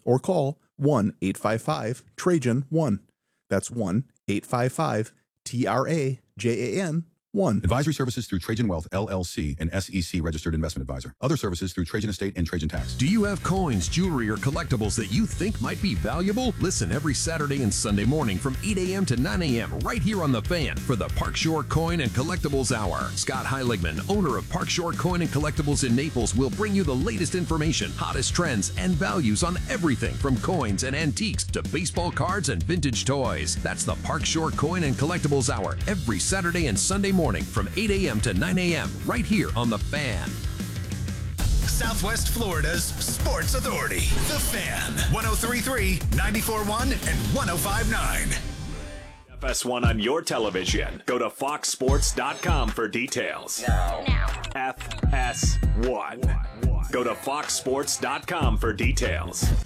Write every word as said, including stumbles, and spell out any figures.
or call one eight five five Trajan one. That's one eight five five T R A J A N one. Advisory services through Trajan Wealth, L L C, an S E C registered investment advisor. Other services through Trajan Estate and Trajan Tax. Do you have coins, jewelry, or collectibles that you think might be valuable? Listen every Saturday and Sunday morning from eight a.m. to nine a.m. right here on The Fan for the Park Shore Coin and Collectibles Hour. Scott Heiligman, owner of Park Shore Coin and Collectibles in Naples, will bring you the latest information, hottest trends, and values on everything from coins and antiques to baseball cards and vintage toys. That's the Park Shore Coin and Collectibles Hour every Saturday and Sunday morning from eight a.m. to nine a.m. right here on The Fan. Southwest Florida's Sports Authority. The Fan. one oh three point three, ninety-four point one, and one oh five point nine. F S one on your television. Go to fox sports dot com for details. Now. Now. F S one. Go to fox sports dot com for details.